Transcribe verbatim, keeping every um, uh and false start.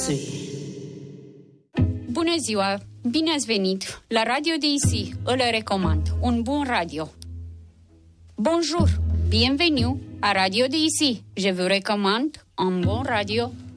Bună ziua! Bine ați venit la Radio D I C. Îl recomand. Un bun radio. Bonjour! Bienvenue à Radio D I C. Je vous recommande un bon radio.